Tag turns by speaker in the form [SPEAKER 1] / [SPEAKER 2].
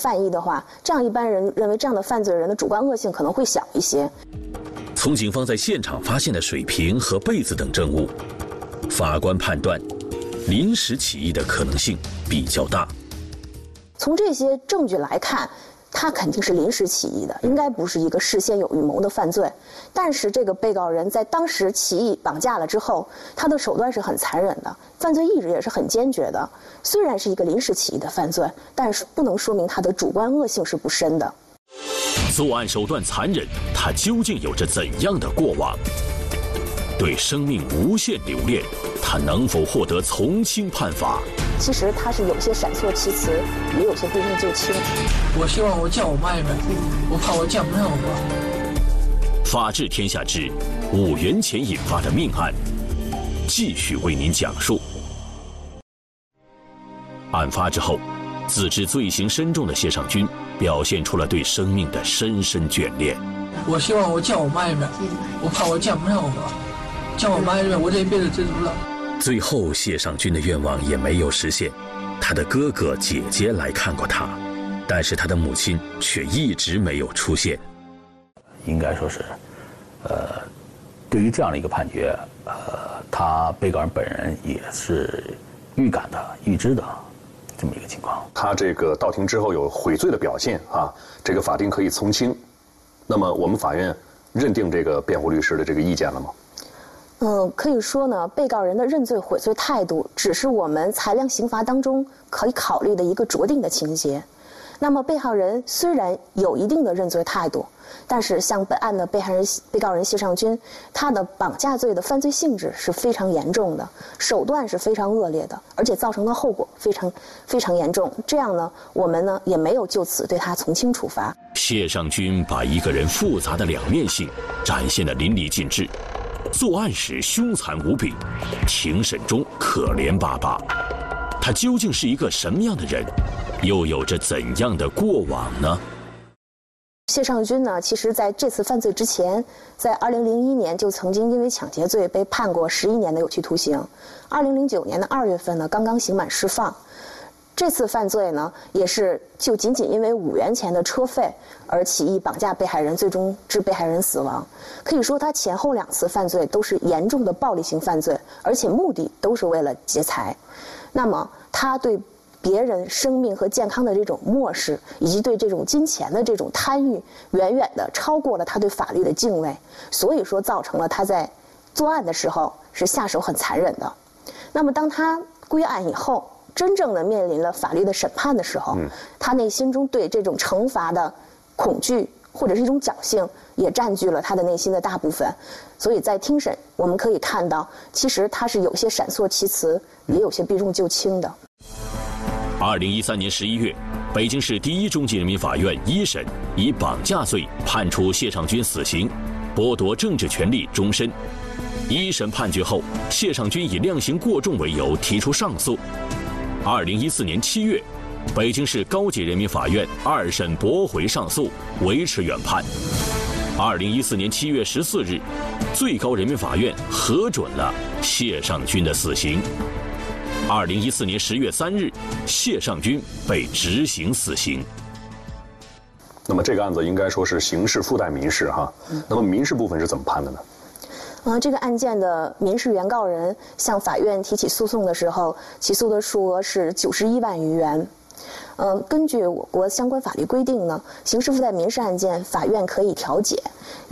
[SPEAKER 1] 犯意的话，这样一般人认为这样的犯罪人的主观恶性可能会小一些。
[SPEAKER 2] 从警方在现场发现的水瓶和被子等证物，法官判断临时起意的可能性比较大。
[SPEAKER 1] 从这些证据来看，他肯定是临时起意的，应该不是一个事先有预谋的犯罪。但是这个被告人在当时起意绑架了之后，他的手段是很残忍的，犯罪意志也是很坚决的。虽然是一个临时起意的犯罪，但是不能说明他的主观恶性是不深的。
[SPEAKER 2] 作案手段残忍，他究竟有着怎样的过往？对生命无限留恋，他能否获得从轻判罚？
[SPEAKER 1] 其实他是有些闪烁其词，也有些避重就轻。
[SPEAKER 3] 我希望我见我妈一面，我怕我见不上我妈。
[SPEAKER 2] 法治天下之5元钱引发的命案，继续为您讲述。案发之后，自知罪行深重的谢尚军表现出了对生命的深深眷恋。
[SPEAKER 3] 我希望我见我妈一面，我怕我见不上我妈。见我妈一面，我这一辈子知足了。
[SPEAKER 2] 最后，谢尚军的愿望也没有实现。他的哥哥姐姐来看过他，但是他的母亲却一直没有出现。
[SPEAKER 4] 应该说是，对于这样的一个判决，他被告人本人也是预感的、预知的这么一个情况。
[SPEAKER 5] 他这个到庭之后有悔罪的表现啊，这个法定可以从轻。那么我们法院认定这个辩护律师的这个意见了吗？
[SPEAKER 1] 可以说呢，被告人的认罪悔罪态度只是我们裁量刑罚当中可以考虑的一个酌定的情节。那么被告人虽然有一定的认罪态度，但是像本案的被告人谢尚军，他的绑架罪的犯罪性质是非常严重的，手段是非常恶劣的，而且造成的后果非常严重。这样呢，我们呢也没有就此对他从轻处罚。
[SPEAKER 2] 谢尚军把一个人复杂的两面性展现得淋漓尽致。作案时凶残无比，庭审中可怜巴巴。他究竟是一个什么样的人，又有着怎样的过往呢？
[SPEAKER 1] 谢尚军呢，其实在这次犯罪之前，在2001年就曾经因为抢劫罪被判过11年的有期徒刑。2009年的2月份呢，刚刚刑满释放。这次犯罪呢，也是就仅仅因为5元钱的车费而起意绑架被害人，最终致被害人死亡。可以说，他前后2次犯罪都是严重的暴力性犯罪，而且目的都是为了劫财。那么，他对别人生命和健康的这种漠视，以及对这种金钱的这种贪欲，远远的超过了他对法律的敬畏，所以说造成了他在作案的时候是下手很残忍的。那么，当他归案以后，真正的面临了法律的审判的时候，他内心中对这种惩罚的恐惧或者是一种侥幸，也占据了他的内心的大部分。所以在庭审，我们可以看到，其实他是有些闪烁其词，也有些避重就轻的。
[SPEAKER 2] 2013年11月，北京市第一中级人民法院一审以绑架罪判处谢尚军死刑，剥夺政治权利终身。一审判决后，谢尚军以量刑过重为由提出上诉。2014年7月，北京市高级人民法院2审驳回上诉，维持原判。2014年7月14日，最高人民法院核准了谢尚军的死刑。2014年10月3日，谢尚军被执行死刑。
[SPEAKER 5] 那么这个案子应该说是刑事附带民事哈，那么民事部分是怎么判的呢？
[SPEAKER 1] 这个案件的民事原告人向法院提起诉讼的时候，起诉的数额是91万余元。根据我国相关法律规定呢，刑事附带民事案件法院可以调解，